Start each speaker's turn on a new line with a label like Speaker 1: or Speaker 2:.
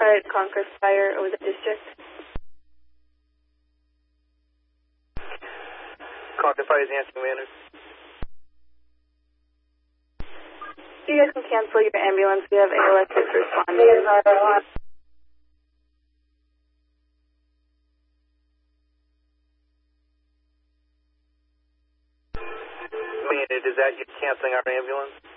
Speaker 1: at Concord Fire over the district.
Speaker 2: Concord Fire is answering Manners.
Speaker 1: You guys can cancel your ambulance. We have ALS responding.
Speaker 2: Is that you canceling our ambulance?